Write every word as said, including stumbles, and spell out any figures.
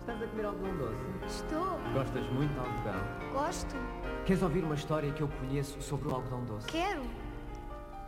Estás a comer algodão doce? Estou. Gostas muito de algodão? Gosto. Queres ouvir uma história que eu conheço sobre o algodão doce? Quero.